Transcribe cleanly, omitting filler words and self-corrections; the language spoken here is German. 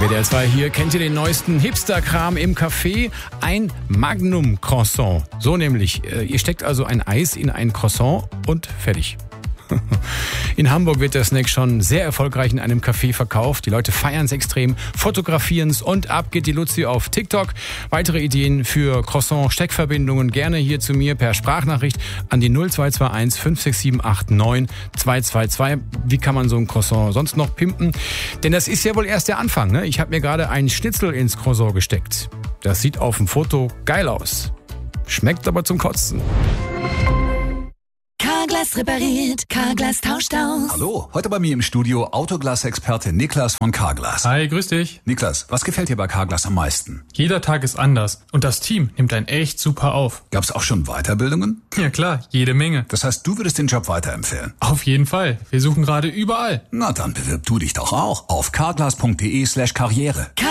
WDR 2 hier. Kennt ihr den neuesten Hipster-Kram im Café? Ein Magnum-Croissant. So nämlich. Ihr steckt also ein Eis in ein Croissant und fertig. In Hamburg wird der Snack schon sehr erfolgreich in einem Café verkauft. Die Leute feiern es extrem, fotografieren es und ab geht die Luzi auf TikTok. Weitere Ideen für Croissant-Steckverbindungen gerne hier zu mir per Sprachnachricht an die 0221 56789 222. Wie kann man so ein Croissant sonst noch pimpen? Denn das ist ja wohl erst der Anfang, ne? Ich habe mir gerade einen Schnitzel ins Croissant gesteckt. Das sieht auf dem Foto geil aus. Schmeckt aber zum Kotzen. Carglass repariert, Carglass tauscht aus. Hallo, heute bei mir im Studio Autoglas-Experte Niklas von Carglass. Hi, grüß dich. Niklas, was gefällt dir bei Carglass am meisten? Jeder Tag ist anders und das Team nimmt einen echt super auf. Gab's auch schon Weiterbildungen? Ja klar, jede Menge. Das heißt, du würdest den Job weiterempfehlen? Auf jeden Fall. Wir suchen gerade überall. Na, dann bewirb du dich doch auch auf carglass.de/karriere.